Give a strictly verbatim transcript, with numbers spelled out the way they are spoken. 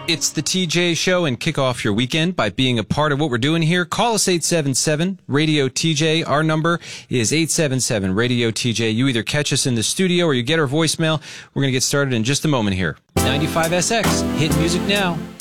It's the T J Show, and kick off your weekend by being a part of what we're doing here. Call us eight seven seven, radio T J. Our number is eight seven seven, radio T J. You either catch us in the studio or you get our voicemail. We're going to get started in just a moment here. ninety-five S X, hit music now.